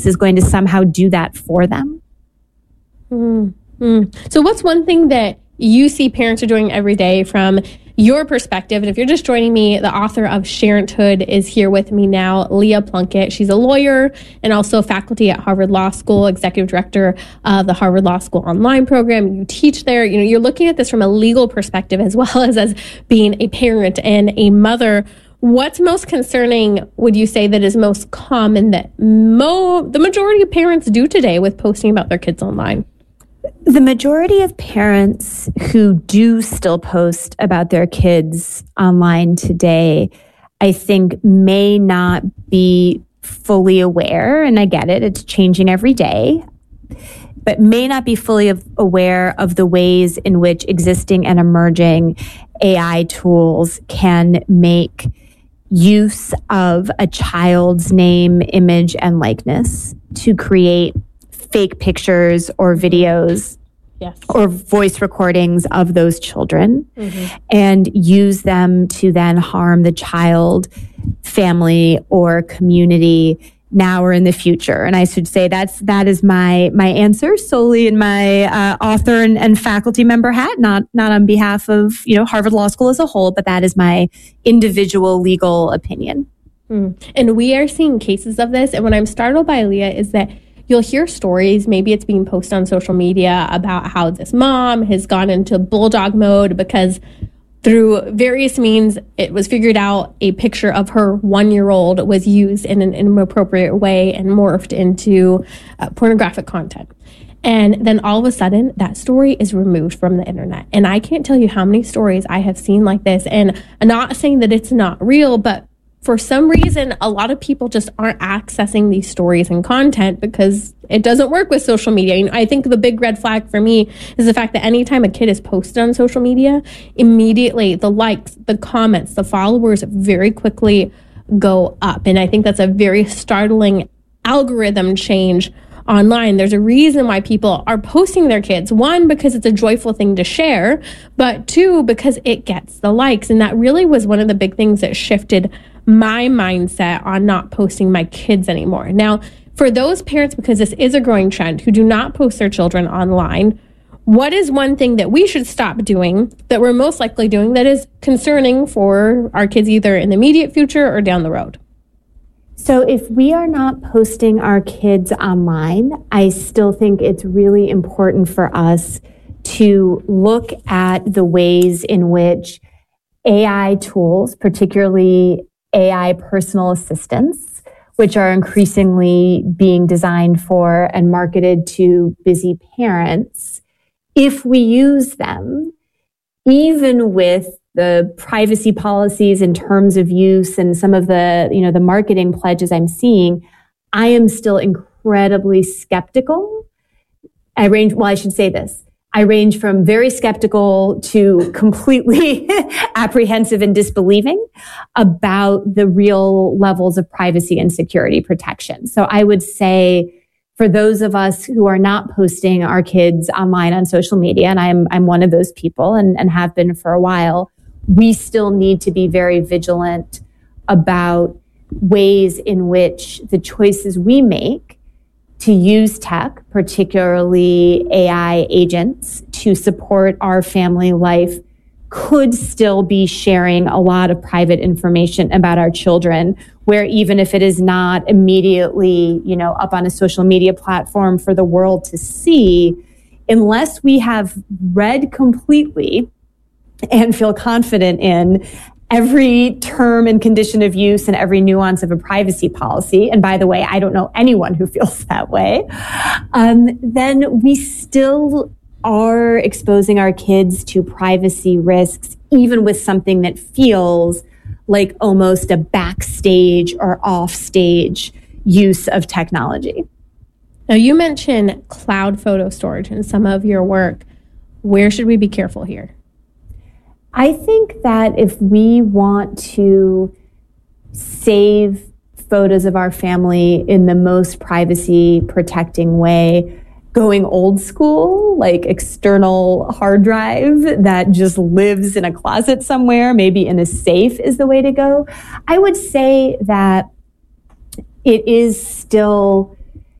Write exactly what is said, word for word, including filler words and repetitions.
is going to somehow do that for them. Mm-hmm. So what's one thing that you see parents are doing every day from your perspective? And if you're just joining me, the author of Sharenthood is here with me now, Leah Plunkett. She's a lawyer and also faculty at Harvard Law School, executive director of the Harvard Law School online program. You teach there. You know, you're looking at this from a legal perspective as well as as being a parent and a mother. What's most concerning, would you say, that is most common that mo- the majority of parents do today with posting about their kids online? The majority of parents who do still post about their kids online today, I think, may not be fully aware, and I get it, it's changing every day, but may not be fully aware of the ways in which existing and emerging A I tools can make use of a child's name, image, and likeness to create fake pictures or videos yes. or voice recordings of those children mm-hmm. and use them to then harm the child, family, or community now or in the future. And I should say that's that is my my answer solely in my uh, author and, and faculty member hat, not not on behalf of you know Harvard Law School as a whole, but that is my individual legal opinion. Mm. And we are seeing cases of this. And what I'm startled by, Leah, is that you'll hear stories, maybe it's being posted on social media, about how this mom has gone into bulldog mode because through various means, it was figured out a picture of her one-year-old was used in an inappropriate way and morphed into uh, pornographic content. And then all of a sudden, that story is removed from the internet. And I can't tell you how many stories I have seen like this. And I'm not saying that it's not real, but for some reason, a lot of people just aren't accessing these stories and content because it doesn't work with social media. You know, I think the big red flag for me is the fact that anytime a kid is posted on social media, immediately the likes, the comments, the followers very quickly go up. And I think that's a very startling algorithm change online. There's a reason why people are posting their kids. One, because it's a joyful thing to share, but two, because it gets the likes. And that really was one of the big things that shifted my mindset on not posting my kids anymore. Now, for those parents, because this is a growing trend, who do not post their children online, what is one thing that we should stop doing that we're most likely doing that is concerning for our kids either in the immediate future or down the road? So if we are not posting our kids online, I still think it's really important for us to look at the ways in which A I tools, particularly A I personal assistants, which are increasingly being designed for and marketed to busy parents, if we use them, even with the privacy policies and terms of use and some of the, you know, the marketing pledges I'm seeing, I am still incredibly skeptical. I range, well, I should say this. I range from very skeptical to completely apprehensive and disbelieving about the real levels of privacy and security protection. So I would say for those of us who are not posting our kids online on social media, and I'm I'm one of those people and, and have been for a while, we still need to be very vigilant about ways in which the choices we make to use tech, particularly A I agents, to support our family life could still be sharing a lot of private information about our children, where even if it is not immediately, you know, up on a social media platform for the world to see, unless we have read completely and feel confident in every term and condition of use and every nuance of a privacy policy, and by the way, I don't know anyone who feels that way, um, then we still are exposing our kids to privacy risks, even with something that feels like almost a backstage or offstage use of technology. Now, you mentioned cloud photo storage in some of your work. Where should we be careful here? I think that if we want to save photos of our family in the most privacy protecting way, going old school, like external hard drive that just lives in a closet somewhere, maybe in a safe, is the way to go. I would say that it is still